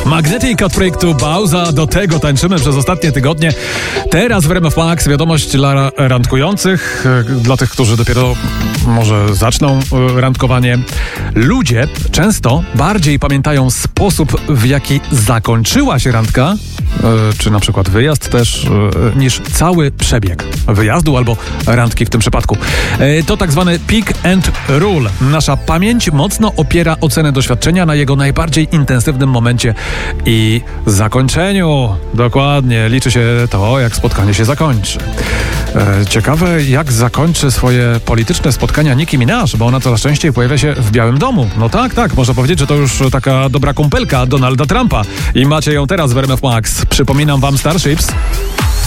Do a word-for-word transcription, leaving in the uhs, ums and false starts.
Magnetic od projektu Bauza, do tego tańczymy przez ostatnie tygodnie. Teraz w R M F Max wiadomość dla randkujących, dla tych, którzy dopiero może zaczną randkowanie. Ludzie często bardziej pamiętają sposób, w jaki zakończyła się randka, czy na przykład wyjazd też, niż cały przebieg wyjazdu albo randki w tym przypadku. To tak zwany pick and rule. Nasza pamięć mocno opiera ocenę doświadczenia na jego najbardziej intensywnym momencie i zakończeniu. Dokładnie, liczy się to, jak spotkanie się zakończy. Ciekawe, jak zakończy swoje polityczne spotkania Nicki Minaj, bo ona coraz częściej pojawia się w Białym Domu. No tak, tak, można powiedzieć, że to już taka dobra kumpelka Donalda Trumpa i macie ją teraz w R M F Max. Przypominam wam Starships.